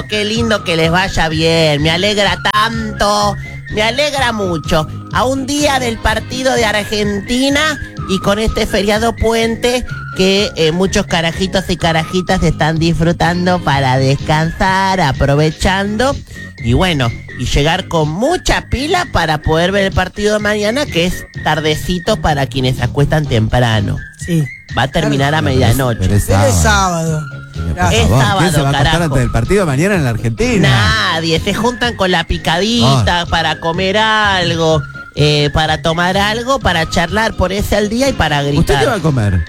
qué lindo que les vaya bien. Me alegra tanto, me alegra mucho. A un día del partido de Argentina y con este feriado puente que muchos carajitos y carajitas están disfrutando para descansar, aprovechando y bueno, y llegar con mucha pila para poder ver el partido de mañana, que es tardecito para quienes se acuestan temprano. Sí. Va a terminar a medianoche. Pero es Pero es sábado. sábado. Es sábado, ¿Quién se va a acostar carajo. antes del partido mañana en la Argentina? Nadie, se juntan con la picadita para comer algo, para tomar algo, para charlar, ponerse al día y para ¿Usted qué va a gritar. comer?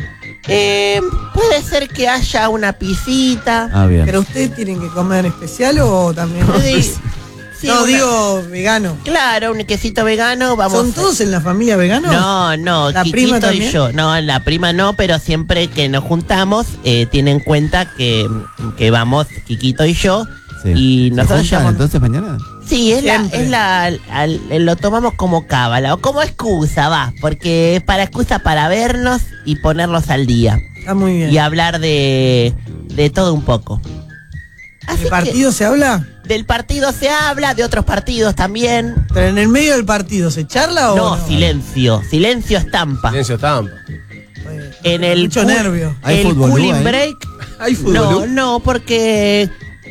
Puede ser que haya una pisita. Ah, bien. ¿Pero ustedes tienen que comer especial o también? Sí, sí, No, una- digo vegano. Claro, un quesito vegano, vamos. ¿Son todos en la familia veganos? No, ¿La Quiquito prima y también? yo. No, la prima no, pero siempre que nos juntamos, tiene en cuenta que vamos Quiquito y yo. Sí. Y ¿Se nosotros juntan llamamos. entonces mañana? Sí, Siempre. lo tomamos como cábala o como excusa, va, porque es para excusa para vernos y ponernos al día Está muy bien. y hablar de todo un poco. Así ¿De partido se habla? que del partido se habla, de otros partidos también. ¿Pero en el medio del partido se charla o No, silencio estampa. Silencio estampa. En el Mucho nervio. ¿Hay el fútbol, cooling ahí? break. ¿Hay fútbol? No, porque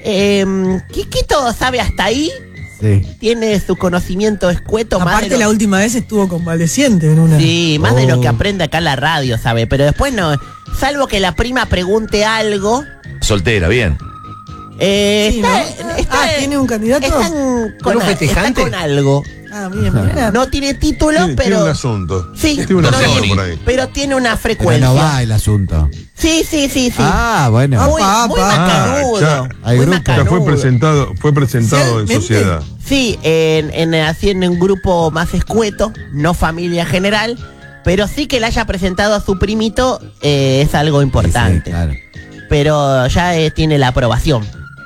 Quiquito sabe hasta ahí, Sí. tiene su conocimiento escueto más de Aparte lo- la última vez estuvo convaleciente en una. Sí, más de lo que Oh. aprende acá en la radio, ¿sabe? Pero después no, salvo que la prima pregunte algo. Soltera, bien. Sí, ¿no? ¿tiene un candidato? Están con, ¿Uno festejante? está con algo. Ah, bien, mirá. No tiene título, Tiene pero. un asunto. Sí, Tiene un pero, asunto por ahí. pero tiene una Pero frecuencia. no va el asunto. Sí. Ah, bueno. Muy, muy Apa. macanudo. ya. Hay muy grupo. Ya macanudo. fue presentado en ¿Oficialmente? sociedad. Sí, haciendo un grupo más escueto, no familia general, pero sí que le haya presentado a su primito es algo importante. Sí, claro. Pero ya tiene la aprobación.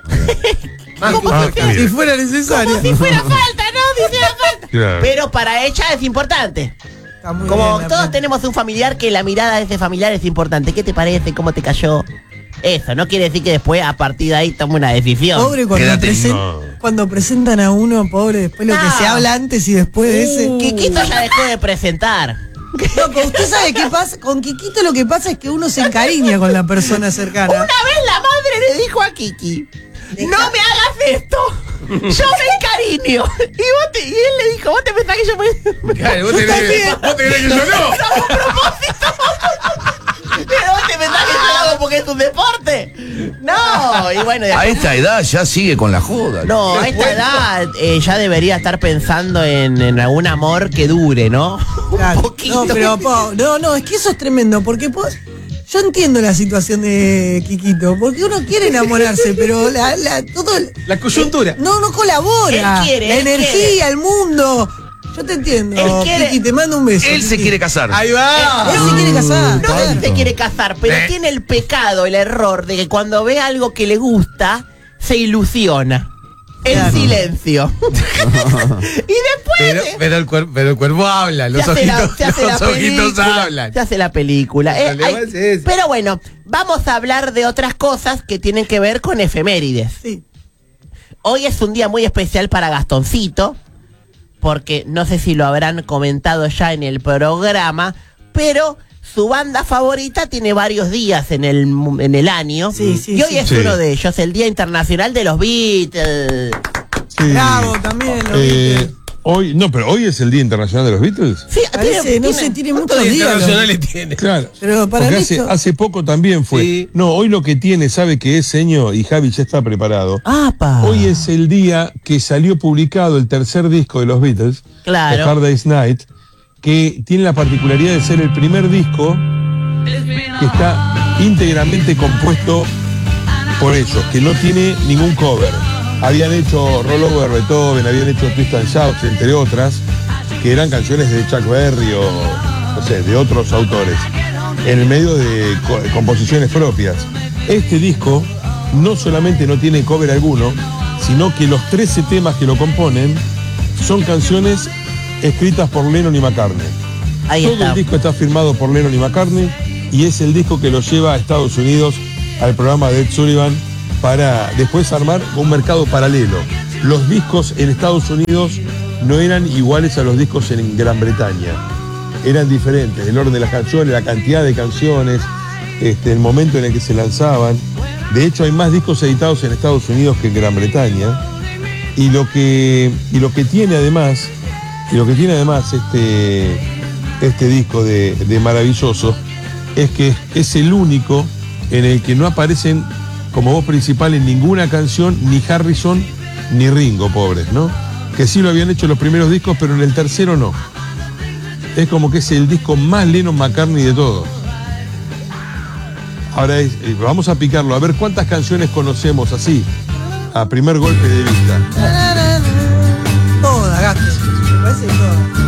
Ah, Si bien. fuera necesario. Si fuera falta, ¿no? Si fuera falta. Claro. Pero para ella es importante. Está muy Como bien, la todos prima. tenemos un familiar que la mirada de ese familiar es importante. ¿Qué te parece? ¿Cómo te cayó? Eso, no quiere decir que después a partir de ahí tome una decisión. Pobre cuando, Quédate, no. cuando presentan a uno, pobre, después lo que No. se habla antes y después de ese. Quiquito ya dejó de presentar. No, pero usted sabe qué pasa. Con Quiquito lo que pasa es que uno se encariña con la persona cercana. Una vez la madre le dijo a Kiki, no me hagas esto, yo me encariño. Y él le dijo, ¿vos te pensás que yo me... Claro, vos te crees que yo no. ¿Pero vos te pensás que yo lo hago porque es un deporte? No, y bueno... A esta edad ya sigue con la joda. No, a esta edad ya debería estar pensando en algún amor que dure, ¿no? Claro. Un poquito. No, pero no, es que eso es tremendo, porque yo entiendo la situación de Quiquito, porque uno quiere enamorarse, pero La coyuntura. no colabora. Él quiere, la él energía, quiere. el mundo. Yo te entiendo, Él quiere- Kiki, te mando un beso. Él se Kiki. quiere casar. Ahí va. Él se quiere casar. No sé claro. si se quiere casar, pero tiene el pecado, el error de que cuando ve algo que le gusta, se ilusiona. En Claro. silencio. Y después Pero el cuerpo habla, los se hace la- ojitos, se hace la los ojitos película, hablan. Se hace la película. El problema es ese. Pero bueno, vamos a hablar de otras cosas que tienen que ver con efemérides. Sí. Hoy es un día muy especial para Gastoncito, porque no sé si lo habrán comentado ya en el programa, pero su banda favorita tiene varios días en el año. Sí, sí, y hoy sí. es Sí. uno de ellos, el Día Internacional de los Beatles. Sí. Bravo, también lo viste. Pero hoy es el Día Internacional de los Beatles. Sí, Parece, no sé, tiene muchos días. internacionales tiene. Claro. Pero para Porque mí hace, esto- hace poco también fue. Sí. No, hoy lo que tiene, sabe que es, señor, y Javi ya está preparado. ¡Apa! Hoy es el día que salió publicado el tercer disco de los Beatles, Claro. The Hard Day's Night, que tiene la particularidad de ser el primer disco que está íntegramente compuesto por ellos, que no tiene ningún cover. Habían hecho Roll Over Beethoven, habían hecho Twist and Shout, entre otras, que eran canciones de Chuck Berry o, no sé, de otros autores, en el medio de composiciones propias. Este disco no solamente no tiene cover alguno, sino que los 13 temas que lo componen son canciones escritas por Lennon y McCartney. Ahí Todo está. el disco está firmado por Lennon y McCartney y es el disco que lo lleva a Estados Unidos al programa de Ed Sullivan para después armar un mercado paralelo. Los discos en Estados Unidos no eran iguales a los discos en Gran Bretaña. Eran diferentes, el orden de las canciones, la cantidad de canciones, el momento en el que se lanzaban. De hecho, hay más discos editados en Estados Unidos que en Gran Bretaña. Y lo que tiene además este disco de Maravilloso es que es el único en el que no aparecen como voz principal en ninguna canción ni Harrison ni Ringo, pobres, ¿no? Que sí lo habían hecho en los primeros discos, pero en el tercero no. Es como que es el disco más Lennon-McCartney de todos. Ahora vamos a picarlo, a ver cuántas canciones conocemos así, a primer golpe de vista. Toda, gato. Me parece que toda.